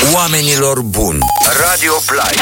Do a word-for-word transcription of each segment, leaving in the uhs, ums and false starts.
oamenilor buni. Radio Play.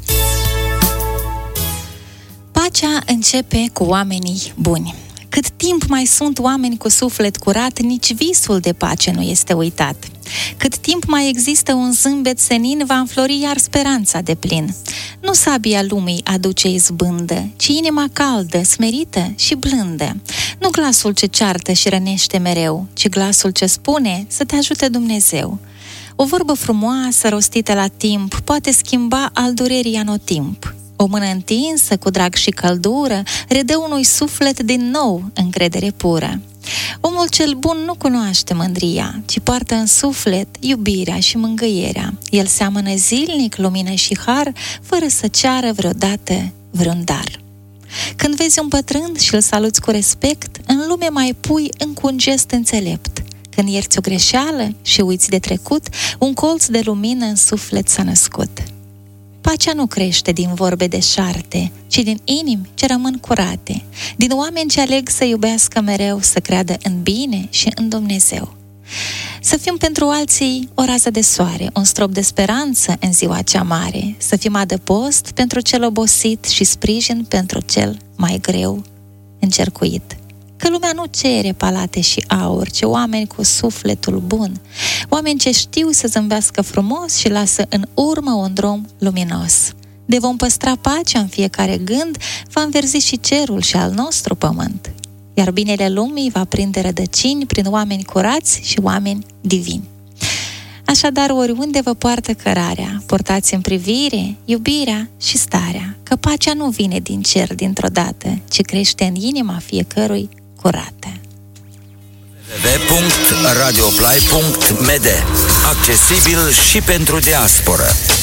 Pacea începe cu oamenii buni. Cât timp mai sunt oameni cu suflet curat, nici visul de pace nu este uitat. Cât timp mai există un zâmbet senin, va înflori iar speranța de plin. Nu sabia lumii aduce izbândă, ci inima caldă, smerită și blândă. Nu glasul ce ceartă și rănește mereu, ci glasul ce spune să te ajute Dumnezeu. O vorbă frumoasă, rostită la timp, poate schimba al durerii anotimp. O mână întinsă cu drag și căldură redă unui suflet din nou încredere pură. Omul cel bun nu cunoaște mândria, ci poartă în suflet iubirea și mângâierea. El seamănă zilnic lumină și har, fără să ceară vreodată vreun dar. Când vezi un bătrân și îl saluți cu respect, în lume mai pui încă un gest înțelept. Când ierți o greșeală și uiți de trecut, un colț de lumină în suflet s-a născut. Pacea nu crește din vorbe deșarte, ci din inimi ce rămân curate, din oameni ce aleg să iubească mereu, să creadă în bine și în Dumnezeu. Să fim pentru alții o rază de soare, un strop de speranță în ziua cea mare, să fim adăpost pentru cel obosit și sprijin pentru cel mai greu încercuit. Că lumea nu cere palate și aur, ci oameni cu sufletul bun, oameni ce știu să zâmbească frumos și lasă în urmă un drum luminos. De vom păstra pacea în fiecare gând, va înverzi și cerul și al nostru pământ. Iar binele lumii va prinde rădăcini prin oameni curați și oameni divini. Așadar, oriunde vă poartă cărarea, purtați în privire iubirea și starea, că pacea nu vine din cer dintr-o dată, ci crește în inima fiecărui curată. w w w punct radioplay punct m d. Accesibil și pentru diasporă.